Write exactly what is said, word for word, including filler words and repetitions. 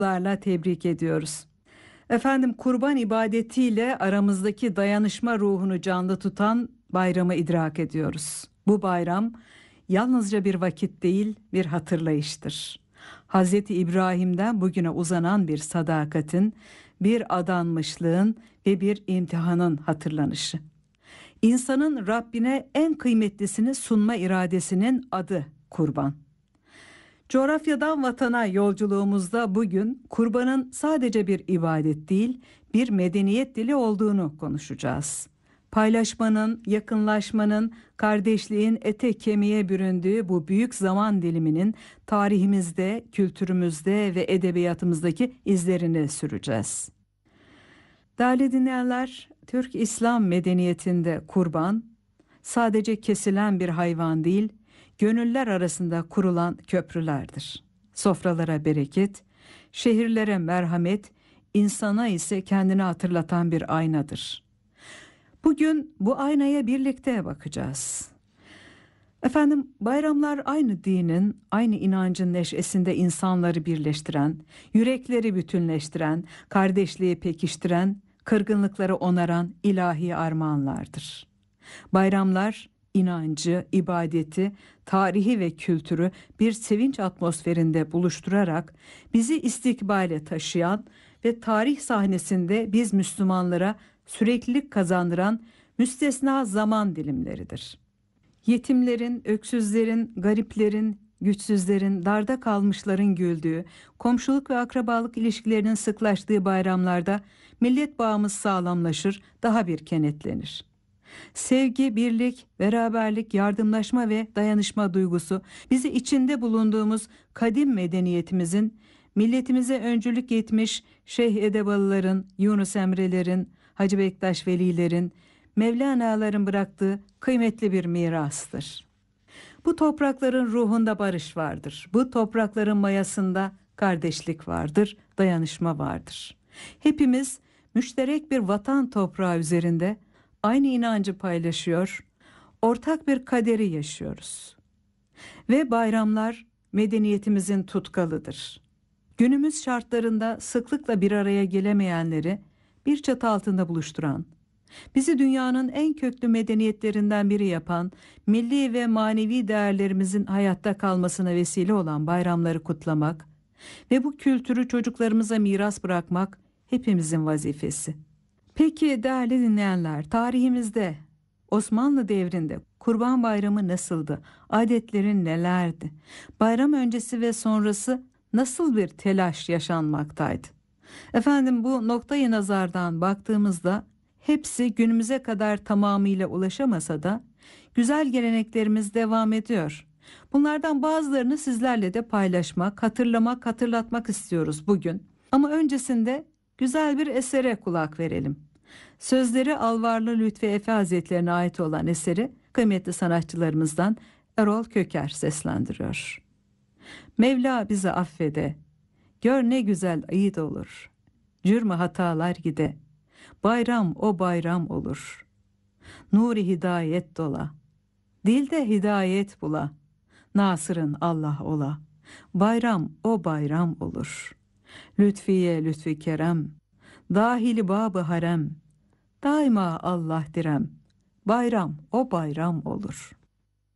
Larla tebrik ediyoruz. Efendim kurban ibadetiyle aramızdaki dayanışma ruhunu canlı tutan bayramı idrak ediyoruz. Bu bayram yalnızca bir vakit değil, bir hatırlayıştır. Hazreti İbrahim'den bugüne uzanan bir sadakatin, bir adanmışlığın ve bir imtihanın hatırlanışı. İnsanın Rabbine en kıymetlisini sunma iradesinin adı kurban. Coğrafyadan vatana yolculuğumuzda bugün kurbanın sadece bir ibadet değil, bir medeniyet dili olduğunu konuşacağız. Paylaşmanın, yakınlaşmanın, kardeşliğin ete kemiğe büründüğü bu büyük zaman diliminin tarihimizde, kültürümüzde ve edebiyatımızdaki izlerini süreceğiz. Değerli dinleyenler, Türk İslam medeniyetinde kurban sadece kesilen bir hayvan değil, gönüller arasında kurulan köprülerdir. Sofralara bereket, şehirlere merhamet, insana ise kendini hatırlatan bir aynadır. Bugün bu aynaya birlikte bakacağız. Efendim, bayramlar aynı dinin, aynı inancın neşesinde insanları birleştiren, yürekleri bütünleştiren, kardeşliği pekiştiren, kırgınlıkları onaran ilahi armağanlardır. Bayramlar inancı, ibadeti, tarihi ve kültürü bir sevinç atmosferinde buluşturarak bizi istikbale taşıyan ve tarih sahnesinde biz Müslümanlara süreklilik kazandıran müstesna zaman dilimleridir. Yetimlerin, öksüzlerin, gariplerin, güçsüzlerin, darda kalmışların güldüğü, komşuluk ve akrabalık ilişkilerinin sıklaştığı bayramlarda millet bağımız sağlamlaşır, daha bir kenetlenir. Sevgi, birlik, beraberlik, yardımlaşma ve dayanışma duygusu bizi içinde bulunduğumuz kadim medeniyetimizin, milletimize öncülük etmiş Şeyh Edebalıların, Yunus Emre'lerin, Hacı Bektaş Velilerin, Mevlana'ların bıraktığı kıymetli bir mirastır. Bu toprakların ruhunda barış vardır. Bu toprakların mayasında kardeşlik vardır, dayanışma vardır. Hepimiz müşterek bir vatan toprağı üzerinde aynı inancı paylaşıyor, ortak bir kaderi yaşıyoruz. Ve bayramlar medeniyetimizin tutkalıdır. Günümüz şartlarında sıklıkla bir araya gelemeyenleri bir çatı altında buluşturan, bizi dünyanın en köklü medeniyetlerinden biri yapan, milli ve manevi değerlerimizin hayatta kalmasına vesile olan bayramları kutlamak ve bu kültürü çocuklarımıza miras bırakmak hepimizin vazifesi. Peki değerli dinleyenler, tarihimizde Osmanlı devrinde Kurban Bayramı nasıldı? Adetlerin nelerdi? Bayram öncesi ve sonrası nasıl bir telaş yaşanmaktaydı? Efendim, bu noktayı nazardan baktığımızda hepsi günümüze kadar tamamıyla ulaşamasa da güzel geleneklerimiz devam ediyor. Bunlardan bazılarını sizlerle de paylaşmak, hatırlamak, hatırlatmak istiyoruz bugün. Ama öncesinde güzel bir esere kulak verelim. Sözleri Alvarlı Lütfi Efe Hazretlerine ait olan eseri kıymetli sanatçılarımızdan Erol Köker seslendiriyor. Mevla bizi affede, gör ne güzel ayit olur, cürmü hatalar gide, bayram o bayram olur, nuri hidayet dola, dilde hidayet bula, Nasır'ın Allah ola, bayram o bayram olur, lütfiye lütfi kerem, dahili babı harem, daima Allah direm, bayram o bayram olur.